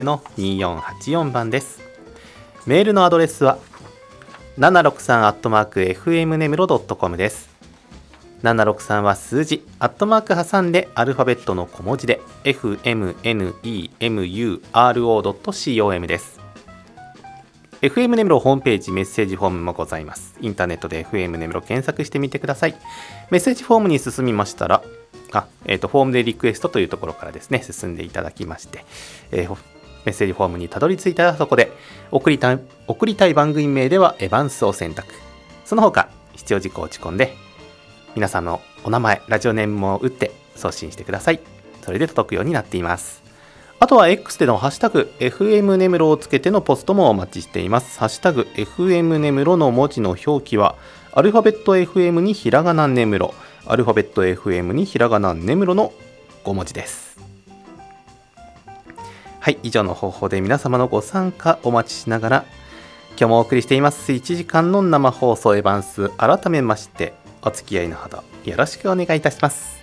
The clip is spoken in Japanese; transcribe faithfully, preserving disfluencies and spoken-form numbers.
のによんはちよんばんです。メールのアドレスはななろくさんアットマークエフエムネムロドットコム です。ななろくさんは数字アットマーク挟んでアルファベットの小文字で エフエムネムロドットコム です。 エフエム ネムロホームページメッセージフォームもございます。インターネットで エフエム ネムロ検索してみてください。メッセージフォームに進みましたらあ、えー、とフォームでリクエストというところからですね進んでいただきまして、えー、メッセージフォームにたどり着いたらそこで送りたい送りたい番組名ではエヴァンスを選択。その他必要事項を打ち込んで皆さんのお名前ラジオネームも打って送信してください。それで届くようになっています。あとは X でのハッシュタグ エフエム ネムロをつけてのポストもお待ちしています。ハッシュタグ エフエム ネムロの文字の表記はアルファベット エフエム にひらがなネムロ、アルファベット エフエム にひらがなネムロのご文字です。はい、以上の方法で皆様のご参加お待ちしながら今日もお送りしていますいちじかんの生放送エヴァンス、改めましてお付き合いのほどよろしくお願いいたします。